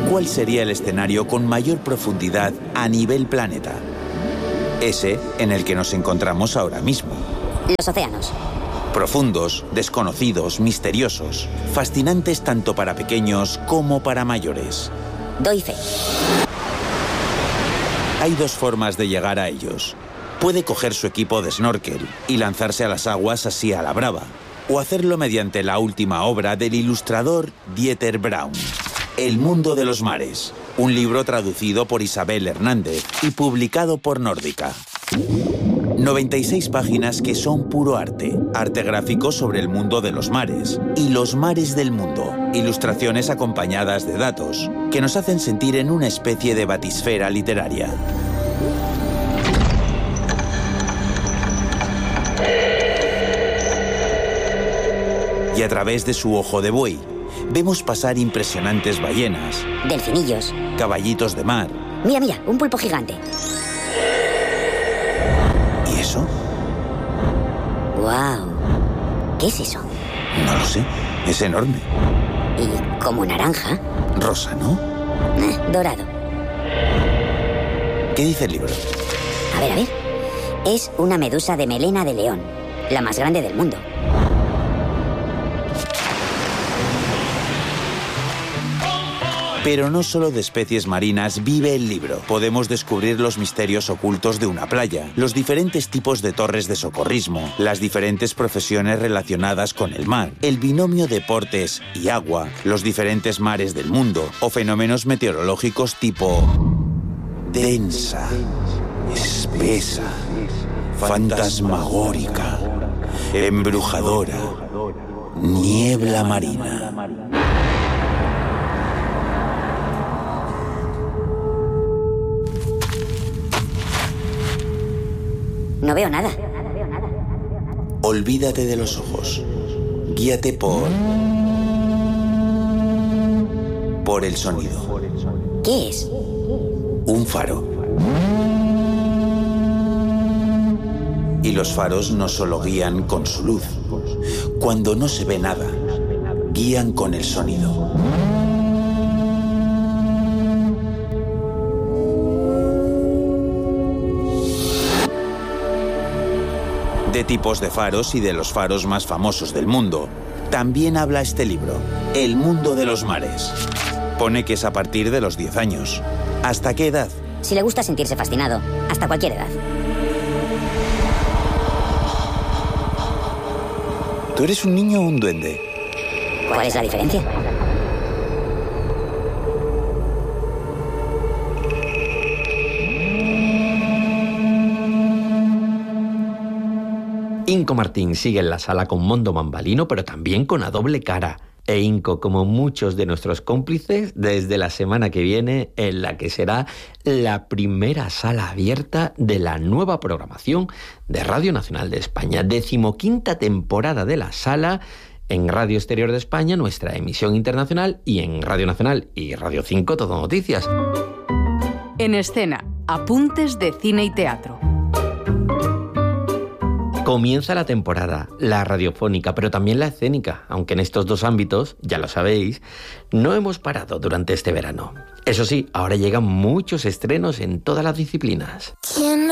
¿cuál sería el escenario con mayor profundidad a nivel planeta? Ese en el que nos encontramos ahora mismo. Los océanos. Profundos, desconocidos, misteriosos, fascinantes tanto para pequeños como para mayores. Doy fe. Hay dos formas de llegar a ellos. Puede coger su equipo de snorkel y lanzarse a las aguas así a la brava, o hacerlo mediante la última obra del ilustrador Dieter Braun, El mundo de los mares, un libro traducido por Isabel Hernández y publicado por Nórdica. 96 páginas que son puro arte gráfico sobre el mundo de los mares y los mares del mundo, ilustraciones acompañadas de datos que nos hacen sentir en una especie de batisfera literaria. Y a través de su ojo de buey, vemos pasar impresionantes ballenas, delfinillos, caballitos de mar. Mira, mira, un pulpo gigante. ¿Y eso? ¡Guau! ¿Qué es eso? No lo sé, es enorme. Y como naranja. Rosa, ¿no? Dorado. ¿Qué dice el libro? A ver. Es una medusa de melena de león, la más grande del mundo. Pero no solo de especies marinas vive el libro. Podemos descubrir los misterios ocultos de una playa, los diferentes tipos de torres de socorrismo, las diferentes profesiones relacionadas con el mar, el binomio deportes y agua, los diferentes mares del mundo o fenómenos meteorológicos tipo densa, espesa, fantasmagórica, embrujadora, niebla marina. No veo nada. Olvídate de los ojos. Guíate por el sonido. ¿Qué es? Un faro. Y los faros no solo guían con su luz. Cuando no se ve nada, guían con el sonido. De tipos de faros y de los faros más famosos del mundo. También habla este libro, El mundo de los mares. Pone que es a partir de los 10 años. ¿Hasta qué edad? Si le gusta sentirse fascinado, hasta cualquier edad. ¿Tú eres un niño o un duende? ¿Cuál es la diferencia? Inco Martín sigue en la sala con Mondo Mambalino, pero también con A Doble Cara. E Inco, como muchos de nuestros cómplices, desde la semana que viene, en la que será la primera sala abierta de la nueva programación de Radio Nacional de España. 15ª temporada de la sala en Radio Exterior de España, nuestra emisión internacional, y en Radio Nacional y Radio 5, Todo Noticias. En escena, apuntes de cine y teatro. Comienza la temporada, la radiofónica, pero también la escénica, aunque en estos dos ámbitos, ya lo sabéis, no hemos parado durante este verano. Eso sí, ahora llegan muchos estrenos en todas las disciplinas.